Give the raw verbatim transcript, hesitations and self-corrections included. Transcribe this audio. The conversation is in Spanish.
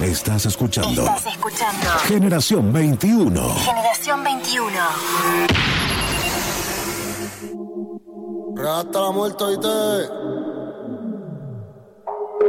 Estás escuchando. Estás escuchando. Generación veintiuno. Generación veintiuno. Hasta la muerte, ¿oíste?